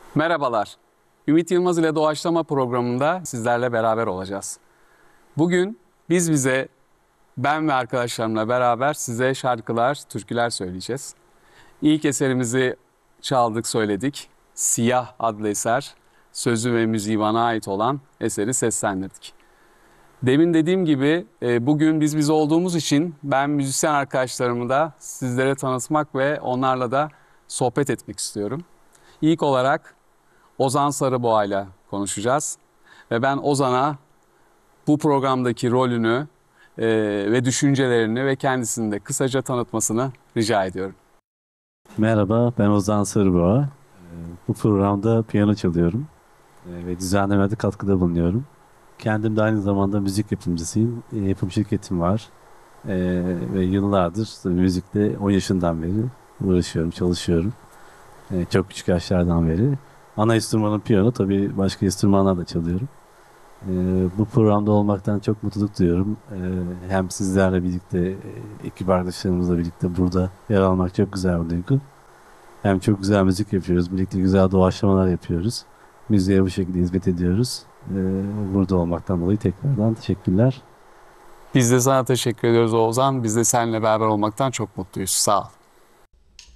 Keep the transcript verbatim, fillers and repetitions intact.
Merhabalar. Ümit Yılmaz ile Doğaçlama programında sizlerle beraber olacağız. Bugün biz bize, ben ve arkadaşlarımla beraber size şarkılar, türküler söyleyeceğiz. İlk eserimizi çaldık, söyledik. Siyah adlı eser, sözü ve müziği bana ait olan eseri seslendirdik. Demin dediğim gibi e, bugün biz biz olduğumuz için ben müzisyen arkadaşlarımı da sizlere tanıtmak ve onlarla da sohbet etmek istiyorum. İlk olarak Ozan Sarıboğa ile konuşacağız. Ve ben Ozan'a bu programdaki rolünü e, ve düşüncelerini ve kendisini de kısaca tanıtmasını rica ediyorum. Merhaba, ben Ozan Sarıboğa. Ee, Bu programda piyano çalıyorum ee, ve düzenlemede katkıda bulunuyorum. Kendim de aynı zamanda müzik yapımcısıyım. Ee, Yapım şirketim var. Ee, Ve yıllardır tabii müzikte on yaşından beri uğraşıyorum, çalışıyorum. Ee, Çok küçük yaşlardan beri. Ana enstrümanım piyano, tabii başka enstrümanlar da çalıyorum. Ee, Bu programda olmaktan çok mutluluk duyuyorum. Ee, Hem sizlerle birlikte, e, ekip arkadaşlarımızla birlikte burada yer almak çok güzel bir duygu. Hem çok güzel müzik yapıyoruz. Birlikte güzel doğaçlamalar yapıyoruz. Müziğe bu şekilde hizmet ediyoruz. Ee, burada olmaktan dolayı tekrardan teşekkürler. Biz de sana teşekkür ediyoruz Ozan. Biz de seninle beraber olmaktan çok mutluyuz. Sağ ol.